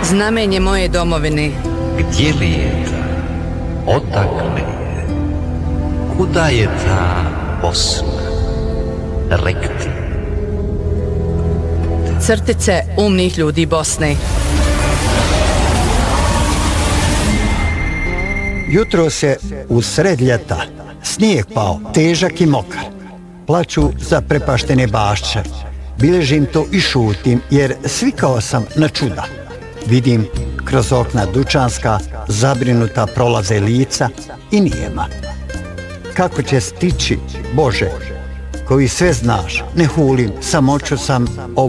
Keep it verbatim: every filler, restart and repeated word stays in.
Znamenje moje domovine. Gdje li je ta? Odakle je? Kuda je ta Bosna? Rekti. Crtice umnih ljudi Bosne. Jutro se u sred ljeta snijeg pao, težak i mokar. Plaču zaprepaštene bašče. Biležim to i šutim, jer svikao sam na čuda. Vidim kroz okna dućanska zabrinuta prolaze lica i nijema. Kako će stići, Bože, koji sve znaš, ne hulim, samoću sam